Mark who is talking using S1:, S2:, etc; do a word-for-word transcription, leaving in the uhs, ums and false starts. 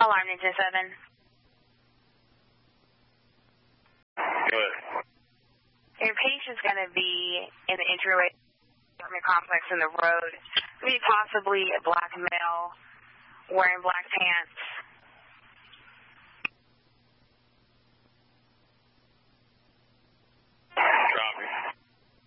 S1: Alarm Ninja seven.
S2: Good.
S1: Your patient's going to be in the entryway apartment complex in the road. Maybe possibly a black male wearing black pants.